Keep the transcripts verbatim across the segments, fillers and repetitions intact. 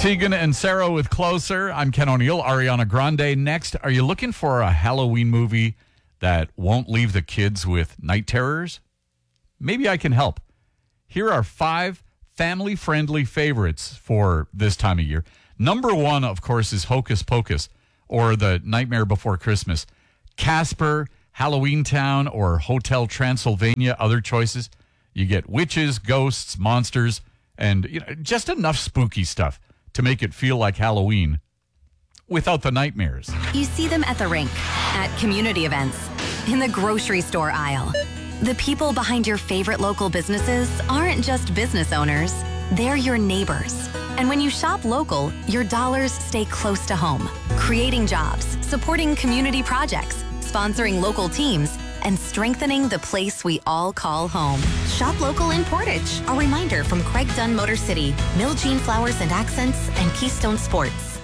Tegan and Sarah with Closer. I'm Ken O'Neill. Ariana Grande next. Are you looking for a Halloween movie that won't leave the kids with night terrors? Maybe I can help. Here are five family-friendly favorites for this time of year. Number one, of course, is Hocus Pocus, or The Nightmare Before Christmas. Casper, Halloween Town, or Hotel Transylvania, other choices. You get witches, ghosts, monsters, and you know, just enough spooky stuff to make it feel like Halloween without the nightmares. You see them at the rink, at community events, in the grocery store aisle. The people behind your favorite local businesses aren't just business owners, they're your neighbors. And when you shop local, your dollars stay close to home, creating jobs, supporting community projects, sponsoring local teams, and strengthening the place we all call home. Shop local in Portage. A reminder from Craig Dunn Motor City, Mill Jean Flowers and Accents, and Keystone Sports.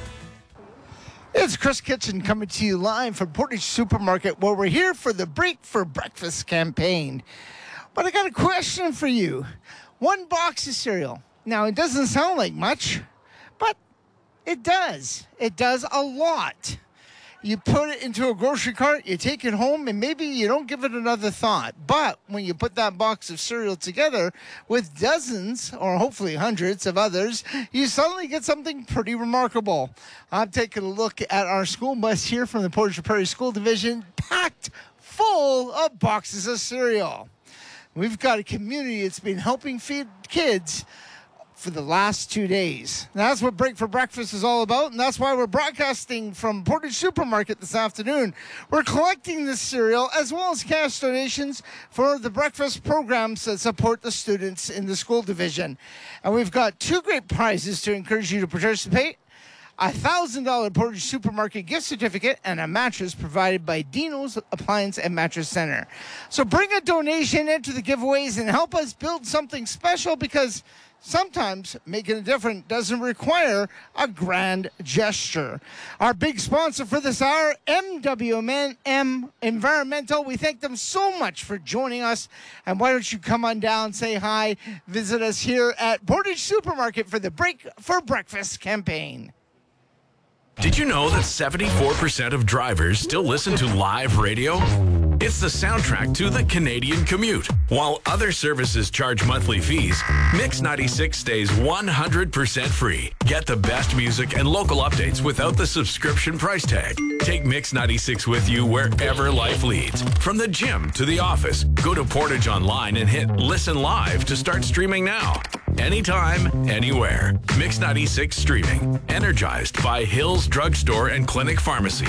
It's Chris Kitchen coming to you live from Portage Supermarket, where we're here for the Break for Breakfast campaign. But I got a question for you. One box of cereal. Now, it doesn't sound like much, but it does. It does a lot. You put it into a grocery cart, you take it home, and maybe you don't give it another thought. But when you put that box of cereal together with dozens, or hopefully hundreds of others, you suddenly get something pretty remarkable. I'm taking a look at our school bus here from the Portage Prairie School Division, packed full of boxes of cereal. We've got a community that's been helping feed kids for the last two days. That's what Break for Breakfast is all about, and that's why we're broadcasting from Portage Supermarket this afternoon. We're collecting this cereal as well as cash donations for the breakfast programs that support the students in the school division. And we've got two great prizes to encourage you to participate. A one thousand dollars Portage Supermarket gift certificate and a mattress provided by Dino's Appliance and Mattress Center. So bring a donation into the giveaways and help us build something special, because sometimes making a difference doesn't require a grand gesture. Our big sponsor for this hour, M W M Environmental. We thank them so much for joining us. And why don't you come on down, say hi, visit us here at Portage Supermarket for the Break for Breakfast campaign. Did you know that seventy-four percent of drivers still listen to live radio? It's the soundtrack to the Canadian commute. While other services charge monthly fees, Mix ninety-six stays one hundred percent free. Get the best music and local updates without the subscription price tag. Take Mix ninety-six with you wherever life leads. From the gym to the office, go to Portage Online and hit Listen Live to start streaming now. Anytime, anywhere. Mix ninety-six streaming. Energized by Hills Drugstore and Clinic Pharmacy.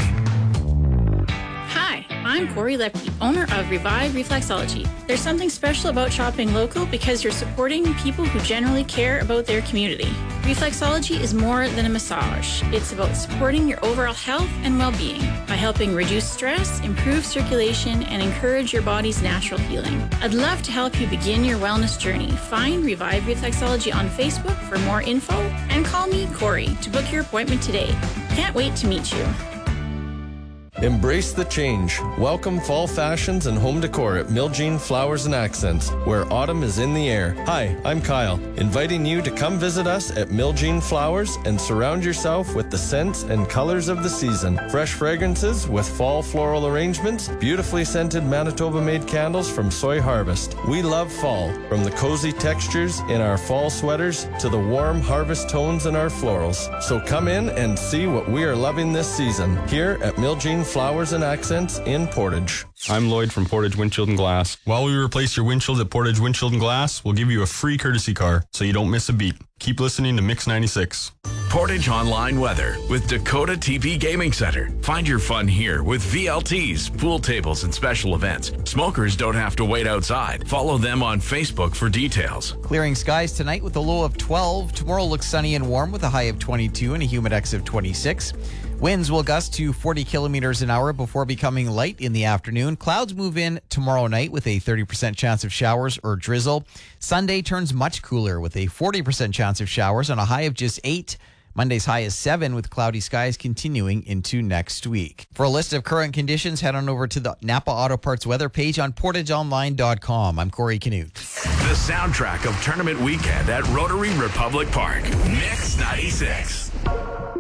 Hi, I'm Corey Lepke, owner of Revive Reflexology. There's something special about shopping local because you're supporting people who generally care about their community. Reflexology is more than a massage. It's about supporting your overall health and well-being by helping reduce stress, improve circulation, and encourage your body's natural healing. I'd love to help you begin your wellness journey. Find Revive Reflexology on Facebook for more info and call me, Corey, to book your appointment today. Can't wait to meet you. Embrace the change. Welcome fall fashions and home decor at Mill Jean Flowers and Accents, where autumn is in the air. Hi, I'm Kyle, inviting you to come visit us at Mill Jean Flowers and surround yourself with the scents and colors of the season. Fresh fragrances with fall floral arrangements, beautifully scented Manitoba-made candles from Soy Harvest. We love fall, from the cozy textures in our fall sweaters to the warm harvest tones in our florals. So come in and see what we are loving this season here at Mill Jean Flowers and Accents in Portage. I'm Lloyd from Portage Windshield and Glass. While we replace your windshields at Portage Windshield and Glass, we'll give you a free courtesy car so you don't miss a beat. Keep listening to Mix ninety-six. Portage Online Weather with Dakota T P Gaming Center. Find your fun here with V L Ts, pool tables, and special events. Smokers don't have to wait outside. Follow them on Facebook for details. Clearing skies tonight with a low of twelve. Tomorrow looks sunny and warm with a high of twenty-two and a humidex of twenty-six. Winds will gust to forty kilometers an hour before becoming light in the afternoon. Clouds move in tomorrow night with a thirty percent chance of showers or drizzle. Sunday turns much cooler with a forty percent chance of showers and a high of just eight. Monday's high is seven with cloudy skies continuing into next week. For a list of current conditions, head on over to the Napa Auto Parts weather page on portage online dot com. I'm Corey Canute. The soundtrack of tournament weekend at Rotary Republic Park. Mix ninety-six.